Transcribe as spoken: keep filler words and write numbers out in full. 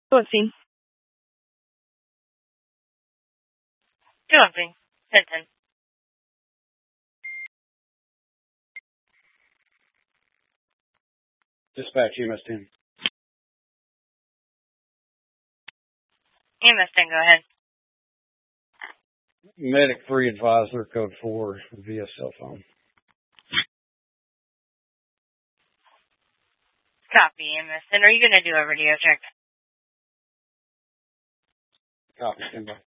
Pussy. Jumping. Hinton. Dispatch E M S ten. E M S ten, go ahead. Medic three advisor, code four, via cell phone. Copy, E M S ten. Are you going to do a radio check? Copy, stand by.